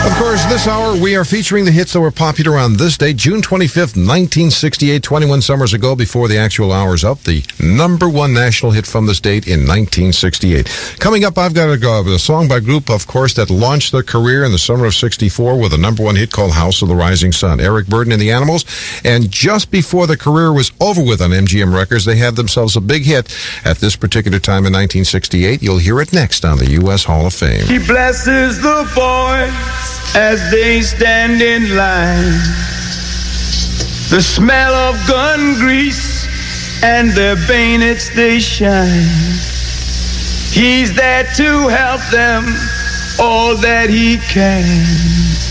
Of course, this hour we are featuring the hits that were popular on this day, June 25th, 1968, 21 summers ago, before the actual hour's up, the number one national hit from this date in 1968. Coming up, I've got a song by a group, of course, that launched their career in the summer of 64 with a number one hit called House of the Rising Sun. Eric Burdon and the Animals. And just before the career was over with on MGM Records, they had themselves a big hit at this particular time in 1968. You'll hear it next on the U.S. Hall of Fame. He blesses the boys as they stand in line. The smell of gun grease and their bayonets they shine. He's there to help them all that he can.